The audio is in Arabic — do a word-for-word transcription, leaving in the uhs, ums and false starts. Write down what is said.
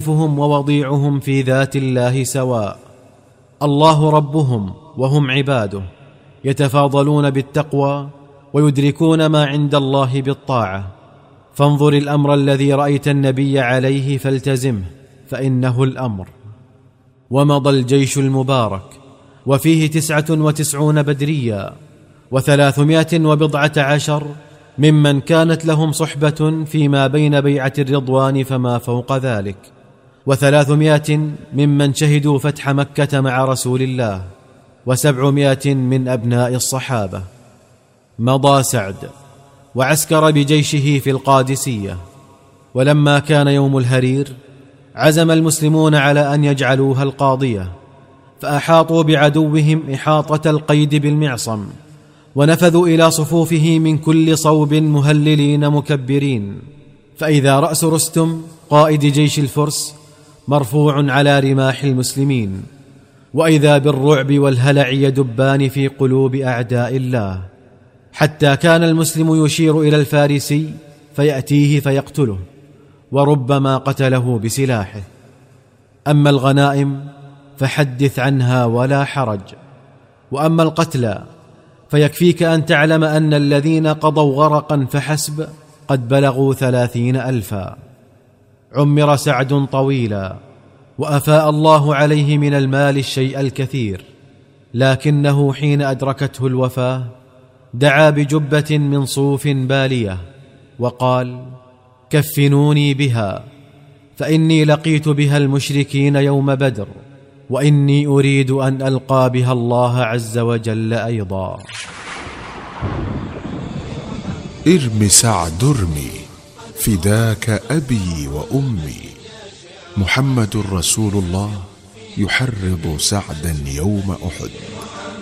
وحليفهم ووضيعهم في ذات الله سواء، الله ربهم وهم عباده، يتفاضلون بالتقوى ويدركون ما عند الله بالطاعة. فانظر الأمر الذي رأيت النبي عليه فالتزمه، فإنه الأمر. ومضى الجيش المبارك وفيه تسعة وتسعون بدريا وثلاثمائة وبضعة عشر ممن كانت لهم صحبة فيما بين بيعة الرضوان فما فوق ذلك، وثلاثمائة ممن شهدوا فتح مكة مع رسول الله، وسبعمائة من أبناء الصحابة. مضى سعد وعسكر بجيشه في القادسية، ولما كان يوم الهرير عزم المسلمون على أن يجعلوها القاضية، فأحاطوا بعدوهم إحاطة القيد بالمعصم، ونفذوا إلى صفوفه من كل صوب مهللين مكبرين، فإذا رأس رستم قائد جيش الفرس مرفوع على رماح المسلمين، وإذا بالرعب والهلع يدبان في قلوب أعداء الله، حتى كان المسلم يشير إلى الفارسي فيأتيه فيقتله، وربما قتله بسلاحه. أما الغنائم فحدث عنها ولا حرج، وأما القتلى فيكفيك أن تعلم أن الذين قضوا غرقا فحسب قد بلغوا ثلاثين ألفا. عمر سعد طويلا، وأفاء الله عليه من المال الشيء الكثير، لكنه حين أدركته الوفاة دعا بجبة من صوف بالية وقال: كفنوني بها، فإني لقيت بها المشركين يوم بدر، وإني أريد أن ألقى بها الله عز وجل أيضا. ارم سعد ارمي، فداك أبي وأمي، محمد رسول الله يحرض سعدا يوم أحد.